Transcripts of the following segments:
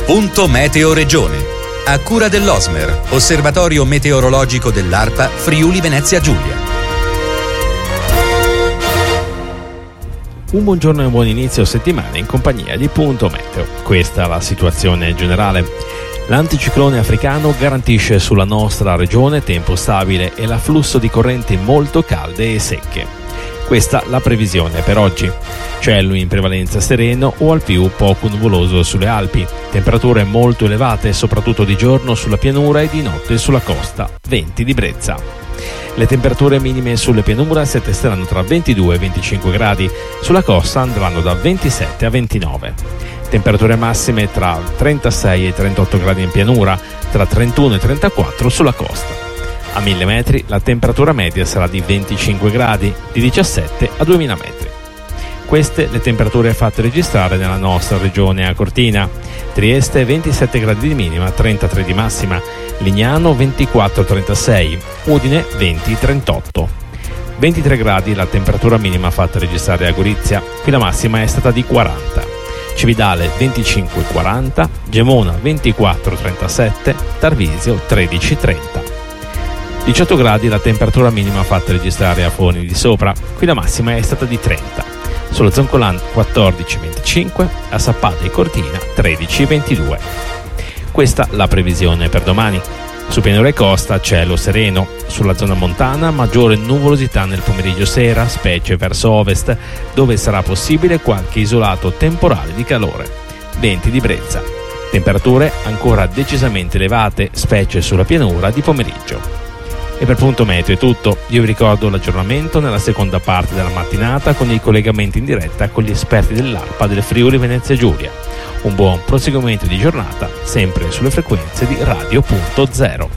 Punto Meteo Regione. A cura dell'Osmer, Osservatorio Meteorologico dell'ARPA Friuli Venezia Giulia. Un buongiorno e un buon inizio settimana in compagnia di Punto Meteo. Questa è la situazione generale. L'anticiclone africano garantisce sulla nostra regione tempo stabile e l'afflusso di correnti molto calde e secche. Questa la previsione per oggi. Cielo in prevalenza sereno o al più poco nuvoloso sulle Alpi. Temperature molto elevate soprattutto di giorno sulla pianura e di notte sulla costa. Venti di brezza. Le temperature minime sulle pianure si attesteranno tra 22 e 25 gradi, sulla costa andranno da 27 a 29. Temperature massime tra 36 e 38 gradi in pianura, tra 31 e 34 sulla costa. A 1000 metri la temperatura media sarà di 25 gradi, di 17 a 2000 metri. Queste le temperature fatte registrare nella nostra regione a Cortina. Trieste 27 gradi di minima, 33 di massima. Lignano 24-36, Udine 20-38. 23 gradi la temperatura minima fatta registrare a Gorizia, qui la massima è stata di 40. Cividale 25-40, Gemona 24-37, Tarvisio 13-30. 18 gradi la temperatura minima fatta registrare a Forni di Sopra, qui la massima è stata di 30. Sulla Zoncolan 14-25, a Sappada e Cortina 13-22. Questa la previsione per domani. Su pianura e costa cielo sereno, sulla zona montana maggiore nuvolosità nel pomeriggio sera, specie verso ovest, dove sarà possibile qualche isolato temporale di calore. Venti di brezza. Temperature ancora decisamente elevate, specie sulla pianura di pomeriggio. E per Punto Meteo è tutto. Io vi ricordo l'aggiornamento nella seconda parte della mattinata con i collegamenti in diretta con gli esperti dell'ARPA del Friuli Venezia Giulia. Un buon proseguimento di giornata, sempre sulle frequenze di Radio.0.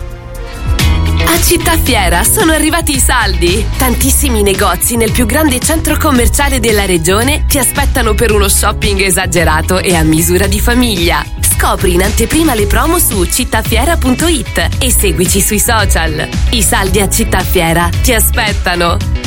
A Città Fiera sono arrivati i saldi. Tantissimi negozi nel più grande centro commerciale della regione ti aspettano per uno shopping esagerato e a misura di famiglia. Scopri in anteprima le promo su cittafiera.it e seguici sui social. I saldi a Città Fiera ti aspettano.